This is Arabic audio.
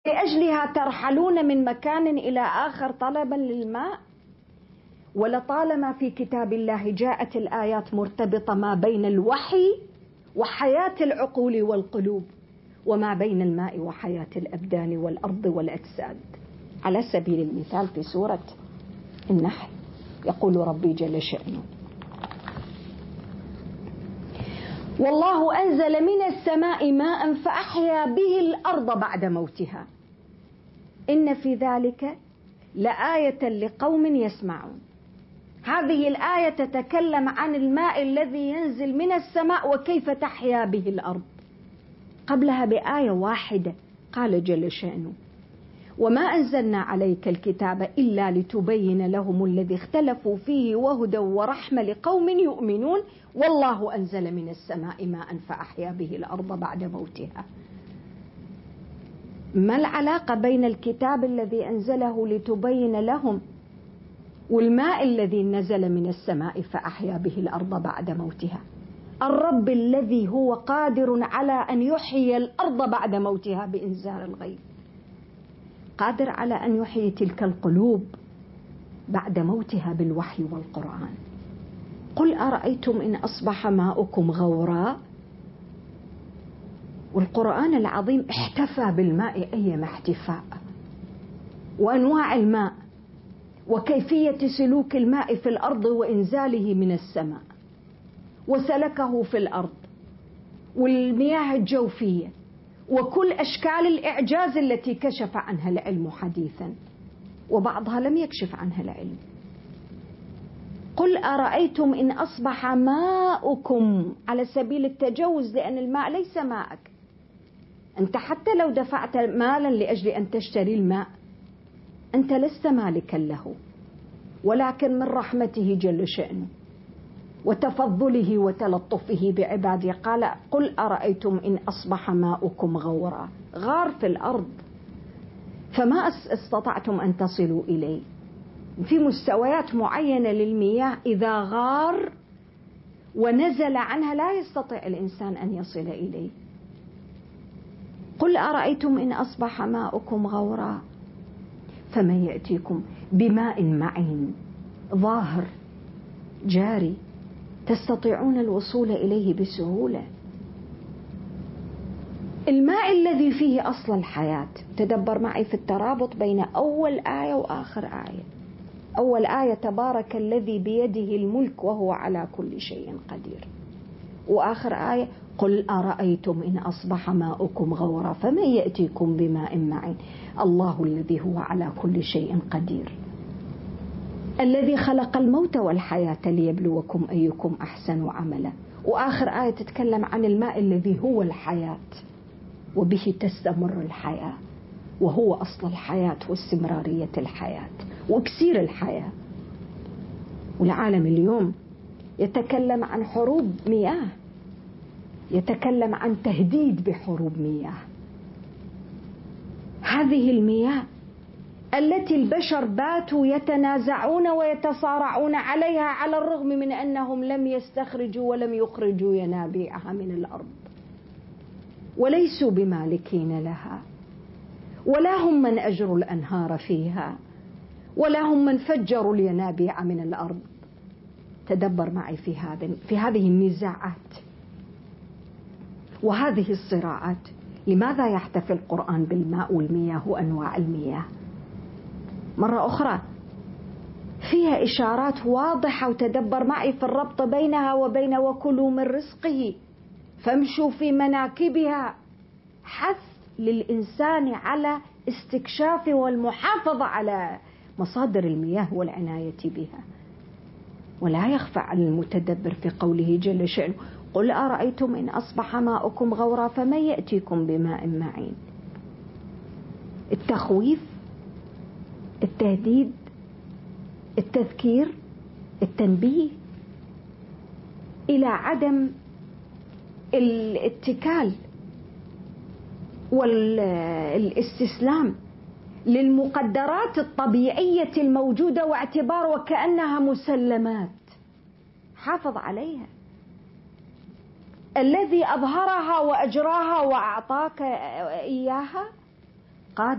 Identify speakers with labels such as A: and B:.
A: لأجلها ترحلون من مكان إلى آخر طلبا للماء. ولطالما في كتاب الله جاءت الآيات مرتبطة ما بين الوحي وحياة العقول والقلوب، وما بين الماء وحياة الأبدان والأرض والأجساد. على سبيل المثال في سورة النحل يقول ربي جل شأنه: والله أنزل من السماء ماء فأحيا به الأرض بعد موتها إن في ذلك لآية لقوم يسمعون. هذه الآية تتكلم عن الماء الذي ينزل من السماء وكيف تحيا به الأرض. قبلها بآية واحدة قال جل شأنه: وما أنزلنا عليك الكتاب إلا لتبين لهم الذي اختلفوا فيه وهدى ورحمة لقوم يؤمنون والله أنزل من السماء ماء فأحيا به الأرض بعد موتها. ما العلاقة بين الكتاب الذي أنزله لتبين لهم والماء الذي نزل من السماء فأحيا به الأرض بعد موتها؟ الرب الذي هو قادر على أن يحيي الأرض بعد موتها بإنزال الغيث، قادر على أن يحيي تلك القلوب بعد موتها بالوحي والقرآن. قل أرأيتم إن أصبح ماؤكم غورا. والقرآن العظيم احتفى بالماء أيما احتفاء، وأنواع الماء وكيفية سلوك الماء في الأرض وإنزاله من السماء، وسلكه في الأرض والمياه الجوفية وكل أشكال الإعجاز التي كشف عنها العلم حديثا، وبعضها لم يكشف عنها العلم. قل أرأيتم إن أصبح ماؤكم، على سبيل التجوز، لأن الماء ليس ماءك. أنت حتى لو دفعت مالا لأجل أن تشتري الماء أنت لست مالكا له، ولكن من رحمته جل شأنه وتفضله وتلطفه بعباده قال: قل أرأيتم إن أصبح ماؤكم غورا. غار في الأرض فما استطعتم أن تصلوا إليه. في مستويات معينة للمياه إذا غار ونزل عنها لا يستطيع الإنسان أن يصل إليه. قل أرأيتم إن أصبح ماؤكم غورا فمن يأتيكم بماء معين ظاهر جاري تستطيعون الوصول إليه بسهولة. الماء الذي فيه أصل الحياة. تدبر معي في الترابط بين أول آية وآخر آية. أول آية: تبارك الذي بيده الملك وهو على كل شيء قدير. وآخر آية: قل أرأيتم إن أصبح ماؤكم غورا فمن يأتيكم بماء معين الله الذي هو على كل شيء قدير الذي خلق الموت والحياة ليبلوكم أيكم أحسن عملا. وآخر آية تتكلم عن الماء الذي هو الحياة وبه تستمر الحياة، وهو أصل الحياة واستمرارية الحياة وإكسير الحياة. والعالم اليوم يتكلم عن حروب مياه، يتكلم عن تهديد بحروب مياه. هذه المياه التي البشر باتوا يتنازعون ويتصارعون عليها على الرغم من أنهم لم يستخرجوا ولم يخرجوا ينابيعها من الأرض، وليسوا بمالكين لها، ولا هم من أجروا الأنهار فيها، ولا هم من فجروا الينابيع من الأرض. تدبر معي في هذه النزاعات وهذه الصراعات. لماذا يحتفي القرآن بالماء والمياه وأنواع المياه؟ مرة أخرى فيها إشارات واضحة، وتدبر معي في الربط بينها وبين وكلوا من رزقه فامشوا في مناكبها. حث للإنسان على استكشاف والمحافظة على مصادر المياه والعناية بها. ولا يخفى على المتدبر في قوله جل شأنه: قل أرأيتم إن أصبح ماؤكم غورا فمن يأتيكم بماء معين. التخويف، التهديد، التذكير، التنبيه إلى عدم الاتكال والاستسلام للمقدرات الطبيعية الموجودة واعتبار وكأنها مسلمات. حافظ عليها. الذي أظهرها وأجراها وأعطاك إياها